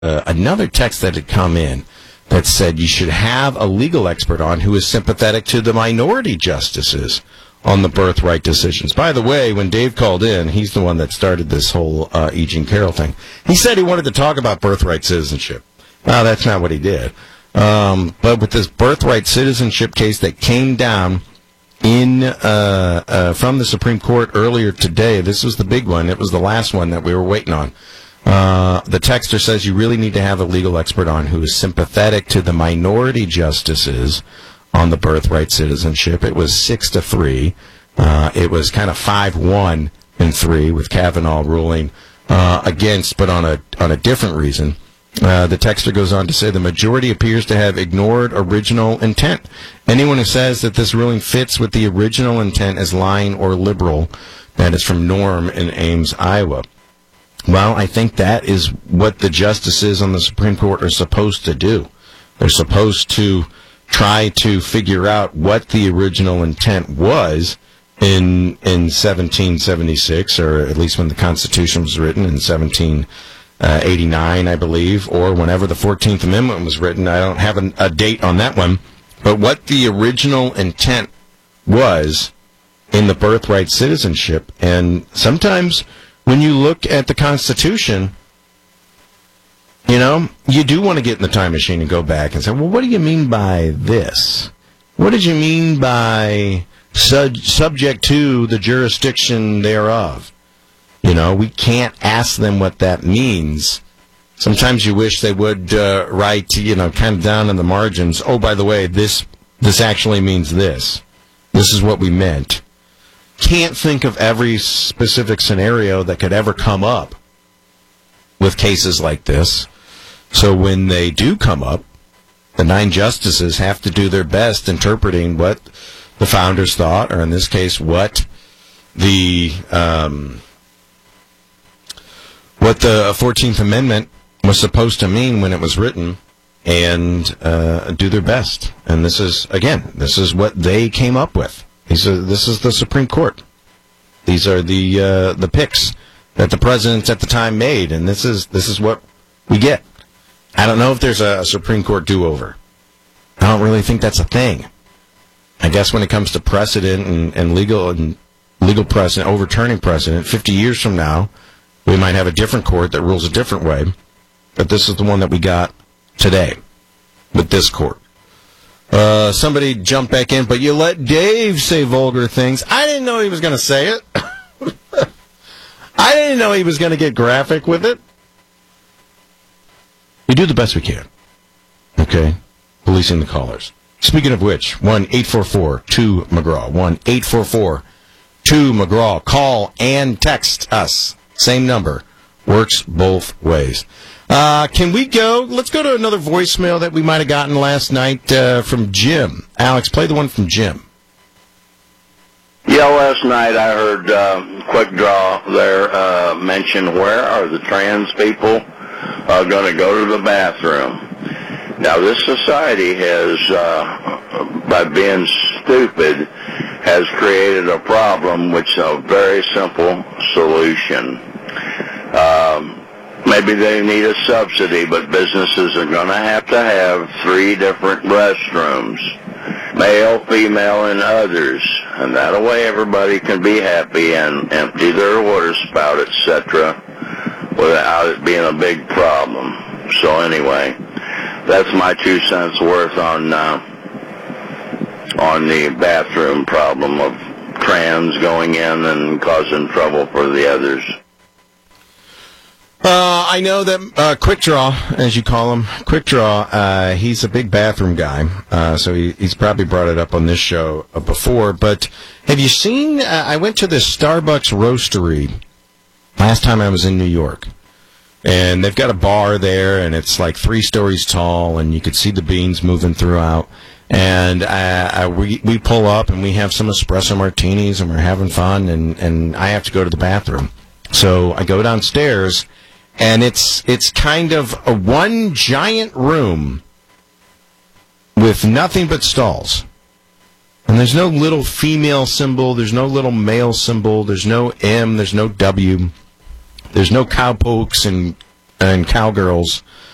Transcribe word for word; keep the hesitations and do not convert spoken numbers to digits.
uh, another text that had come in that said you should have a legal expert on who is sympathetic to the minority justices on the birthright decisions. By the way, when Dave called in, he's the one that started this whole uh, E. Jean Carroll thing. He said he wanted to talk about birthright citizenship. Well, that's not what he did. Um, but with this birthright citizenship case that came down in uh, uh, from the Supreme Court earlier today, this was the big one. It was the last one that we were waiting on. Uh, the texter says you really need to have a legal expert on who is sympathetic to the minority justices on the birthright citizenship. It was six to three. Uh, it was kind of five one and three with Kavanaugh ruling uh, against, but on a on a different reason. Uh, the texter goes on to say the majority appears to have ignored original intent. Anyone who says that this ruling fits with the original intent is lying or liberal. That is from Norm in Ames, Iowa. Well, I think that is what the justices on the Supreme Court are supposed to do. They're supposed to try to figure out what the original intent was in in seventeen seventy-six, or at least when the Constitution was written in seventeen eighty-nine, I believe, or whenever the fourteenth Amendment was written. I don't have an, a date on that one, but what the original intent was in the birthright citizenship. And sometimes when you look at the Constitution, you know, you do want to get in the time machine and go back and say, well, what do you mean by this? What did you mean by sub- subject to the jurisdiction thereof? You know, we can't ask them what that means. Sometimes you wish they would uh, write, you know, kind of down in the margins, oh, by the way, this this actually means this. This is what we meant. Can't think of every specific scenario that could ever come up with cases like this. So when they do come up, the nine justices have to do their best interpreting what the founders thought, or in this case, what the um, what the fourteenth Amendment was supposed to mean when it was written, and uh, do their best. And this is, again, this is what they came up with. These are, this is the Supreme Court. These are the uh, the picks that the presidents at the time made, and this is this is what we get. I don't know if there's a, a Supreme Court do-over. I don't really think that's a thing. I guess when it comes to precedent and, and legal and legal precedent, overturning precedent, fifty years from now, we might have a different court that rules a different way. But this is the one that we got today with this court. Uh, somebody jumped back in, but you let Dave say vulgar things. I didn't know he was going to say it. I didn't know he was going to get graphic with it. We do the best we can. Okay? Policing the callers. Speaking of which, one eight four four two McGraw. one eight four four two McGraw. Call and text us. Same number. Works both ways. Uh, can we go? Let's go to another voicemail that we might have gotten last night uh, from Jim. Alex, play the one from Jim. Yeah, last night I heard uh, Quick Draw there uh, mention where are the trans people uh, going to go to the bathroom. Now, this society has, uh, by being stupid, has created a problem which is a very simple solution. Um, maybe they need a subsidy, but businesses are going to have to have three different restrooms, male, female, and others, and that way everybody can be happy and empty their water spout, et cetera, without it being a big problem. So anyway, that's my two cents worth on uh, on the bathroom problem of trans going in and causing trouble for the others. Uh, I know that uh, Quick Draw, as you call him, Quick Draw, uh, he's a big bathroom guy, uh, so he, he's probably brought it up on this show uh, before. But have you seen, uh, I went to this Starbucks roastery last time I was in New York, and they've got a bar there, and it's like three stories tall, and you could see the beans moving throughout. And uh, I, we we pull up, and we have some espresso martinis, and we're having fun, and, and I have to go to the bathroom. So I go downstairs, and it's it's kind of a one giant room with nothing but stalls. And there's no little female symbol, there's no little male symbol, there's no M, there's no W, there's no cowpokes and, and cowgirls.